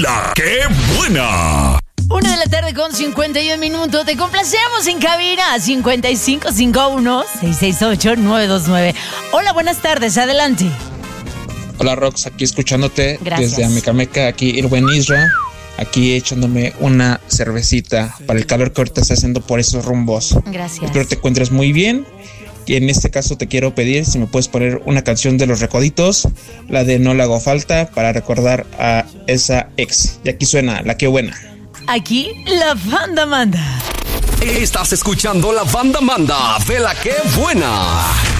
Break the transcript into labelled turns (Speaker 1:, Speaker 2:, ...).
Speaker 1: La que buena.
Speaker 2: 1:51 p.m. Te complacemos en cabina 5551-668-929. Hola, buenas tardes, adelante.
Speaker 3: Hola Rox, aquí escuchándote.
Speaker 2: Gracias.
Speaker 3: Desde Amecameca, aquí Irwin Isra, aquí echándome una cervecita para el calor que ahorita está haciendo por esos rumbos.
Speaker 2: Gracias.
Speaker 3: Espero te encuentres muy bien. Y en este caso te quiero pedir si me puedes poner una canción de Los Recoditos, la de No le hago falta, para recordar a esa ex. Y aquí suena La que buena.
Speaker 2: Aquí la banda manda.
Speaker 1: Estás escuchando La Banda Manda de La que buena.